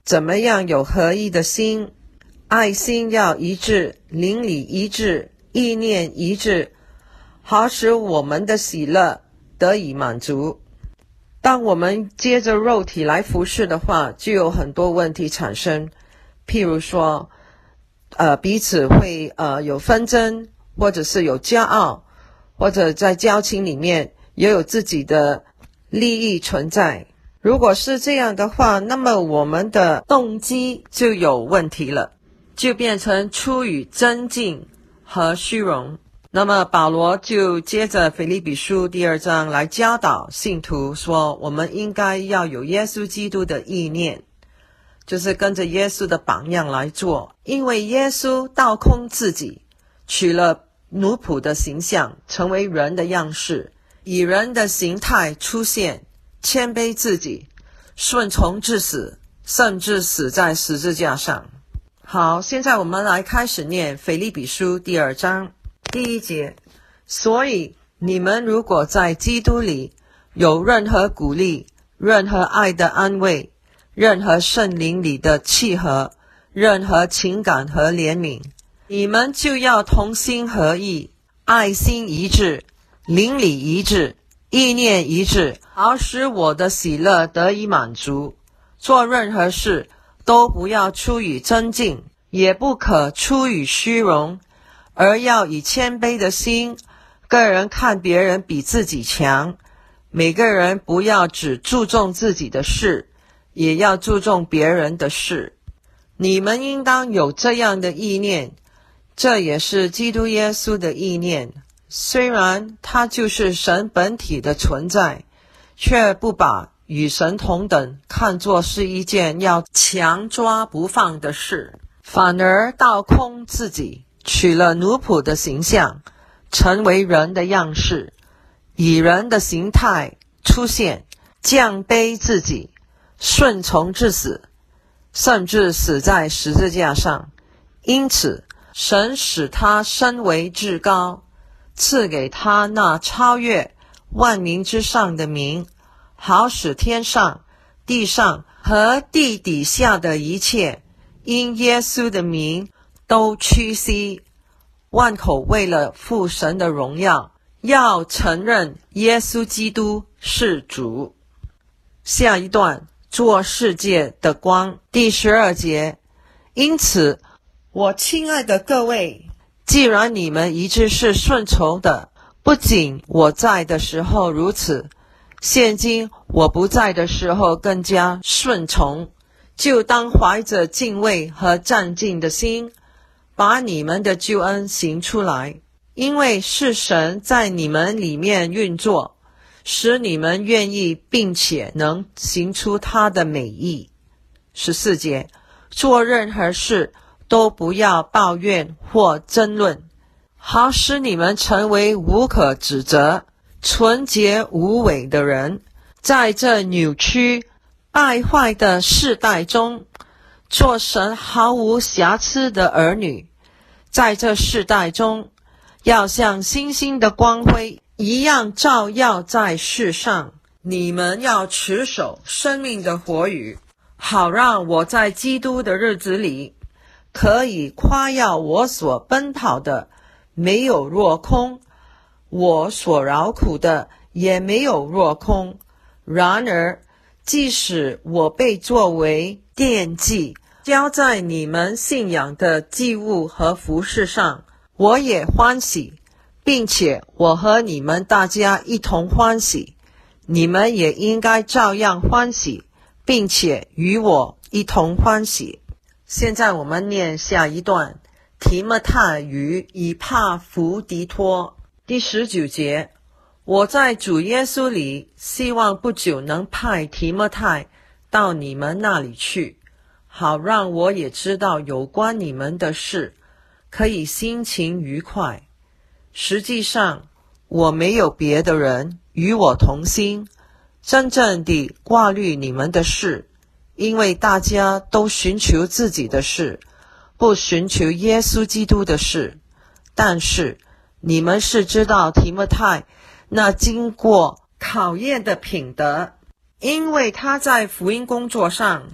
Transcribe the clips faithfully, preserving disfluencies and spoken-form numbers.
怎么样有合一的心，爱心要一致，灵里一致，意念一致，好使我们的喜乐得以满足。当我们接着肉体来服侍的话，就有很多问题产生，譬如说呃，彼此会呃有纷争，或者是有骄傲，或者在交情里面也有自己的利益存在。如果是这样的话，那么我们的动机就有问题了，就变成出于增进和虚荣。那么保罗就接着腓立比书第二章来教导信徒说，我们应该要有耶稣基督的意念，就是跟着耶稣的榜样来做。因为耶稣倒空自己，取了奴仆的形象，成为人的样式，以人的形态出现，谦卑自己，顺从至死，甚至死在十字架上。好，现在我们来开始念腓立比书第二章第一节。所以你们如果在基督里有任何鼓励，任何爱的安慰，任何圣灵里的契合，任何情感和怜悯，你们就要同心合意，爱心一致，灵里一致，意念一致，好使我的喜乐得以满足。做任何事都不要出于争竞，也不可出于虚荣，而要以谦卑的心，个人看别人比自己强。每个人不要只注重自己的事，也要注重别人的事。你们应当有这样的意念，这也是基督耶稣的意念。虽然他就是神本体的存在，却不把与神同等看作是一件要强抓不放的事，反而倒空自己，取了奴仆的形象，成为人的样式，以人的形态出现，降卑自己，顺从至死，甚至死在十字架上。因此神使他升为至高，赐给他那超越万民之上的名，好使天上、地上和地底下的一切因耶稣的名都屈膝，万口为了父神的荣耀，要承认耶稣基督是主。下一段，做世界的光，第十二节。因此我亲爱的各位，既然你们一致是顺从的，不仅我在的时候如此，现今我不在的时候更加顺从，就当怀着敬畏和战兢的心，把你们的救恩行出来。因为是神在你们里面运作，使你们愿意并且能行出他的美意。十四节，做任何事都不要抱怨或争论，好使你们成为无可指责、纯洁无伪的人，在这扭曲败坏的世代中，做神毫无瑕疵的儿女。在这世代中，要像星星的光辉一样照耀在世上。你们要持守生命的活语，好让我在基督的日子里可以夸耀我所奔跑的没有落空，我所劳苦的也没有落空。然而即使我被作为奠祭，交在你们信仰的祭物和服事上，我也欢喜，并且我和你们大家一同欢喜。你们也应该照样欢喜，并且与我一同欢喜。现在我们念下一段，提摩太与以帕弗迪托，第十九节。我在主耶稣里希望不久能派提摩太到你们那里去，好让我也知道有关你们的事，可以心情愉快。实际上我没有别的人与我同心，真正地挂虑你们的事，因为大家都寻求自己的事，不寻求耶稣基督的事。但是你们是知道提摩太那经过考验的品德，因为他在福音工作上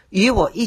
与我一